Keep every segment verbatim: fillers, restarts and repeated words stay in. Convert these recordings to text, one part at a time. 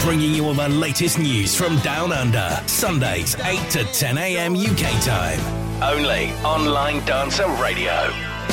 bringing you all the latest news from Down Under. Sundays, eight to ten a.m. U K time. Only on Line Dancer Radio.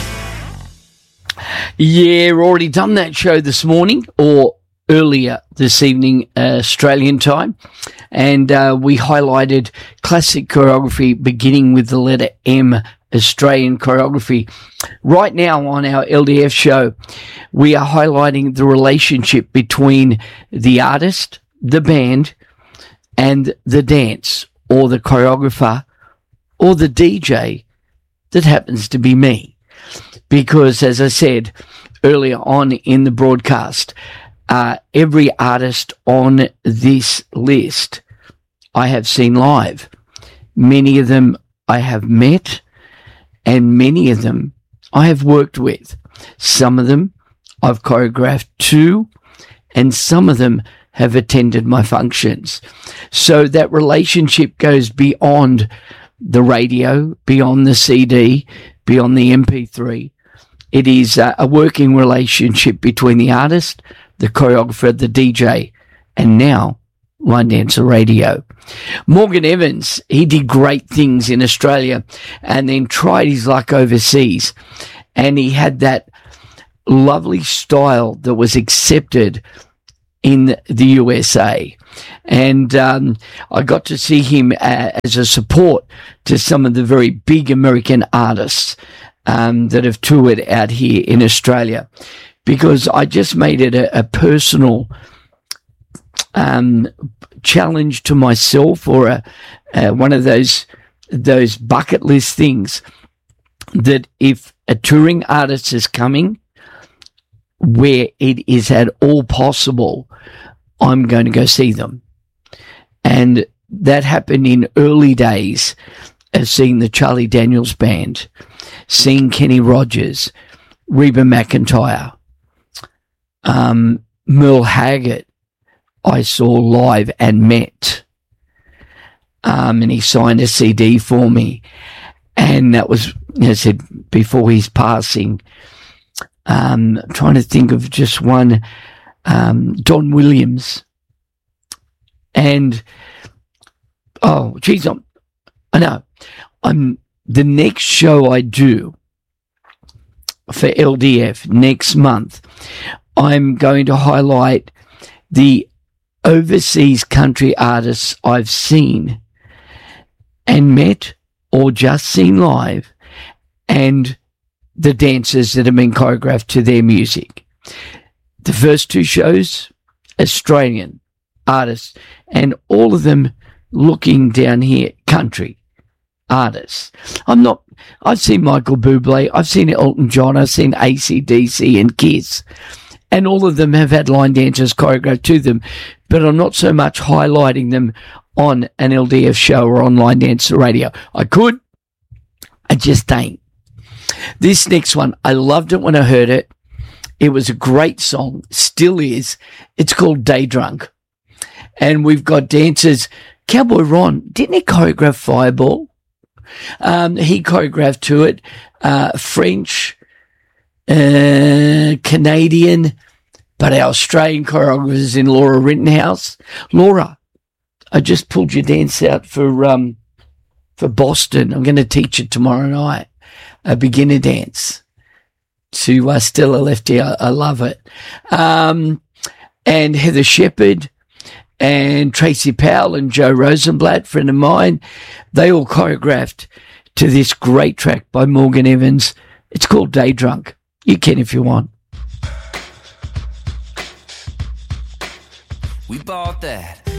Yeah, already done that show this morning, or earlier this evening, uh, Australian time. And uh, we highlighted classic choreography beginning with the letter M, Australian choreography. Right now on our L D F show, we are highlighting the relationship between the artist, the band, and the dance, or the choreographer, or the D J that happens to be me. Because, as I said earlier on in the broadcast, uh, every artist on this list I have seen live. Many of them I have met, and many of them I have worked with. Some of them I've choreographed to, and some of them have attended my functions. So that relationship goes beyond the radio, beyond the C D, beyond the M P three. It is uh, a working relationship between the artist, the choreographer, the D J, and now Line Dancer Radio. Morgan Evans, he did great things in Australia and then tried his luck overseas. And he had that lovely style that was accepted in the U S A. And um, I got to see him uh, as a support to some of the very big American artists um, that have toured out here in Australia, because I just made it a, a personal um, challenge to myself, or a, uh, one of those those bucket list things, that if a touring artist is coming where it is at all possible, I'm going to go see them. And that happened in early days of seeing the Charlie Daniels Band, seeing Kenny Rogers, Reba McEntire, um, Merle Haggard, I saw live and met. Um, and he signed a C D for me. And that was, as I said, before his passing. Um, I'm trying to think of just one, um, Don Williams. And, oh, geez, I'm, I know, I'm, the next show I do for L D F next month, I'm going to highlight the overseas country artists I've seen and met or just seen live, and the dancers that have been choreographed to their music. The first two shows, Australian artists, and all of them looking down here, country artists. I'm not, I've seen Michael Bublé, I've seen Elton John, I've seen A C D C and Kiss, and all of them have had line dancers choreographed to them, but I'm not so much highlighting them on an L D F show or on Line Dancer Radio. I could, I just ain't. This next one, I loved it when I heard it. It was a great song, still is. It's called Day Drunk. And we've got dancers. Cowboy Ron, didn't he choreograph Fireball? Um, he choreographed to it. Uh, French, uh, Canadian, but our Australian choreographers in Laura Rittenhouse. Laura, I just pulled your dance out for um for Boston. I'm going to teach it tomorrow night, a beginner dance to uh, Stella Lefty. I, I love it. Um, and Heather Shepherd and Tracy Powell and Joe Rosenblatt, friend of mine, they all choreographed to this great track by Morgan Evans. It's called Day Drunk. You can if you want. We bought that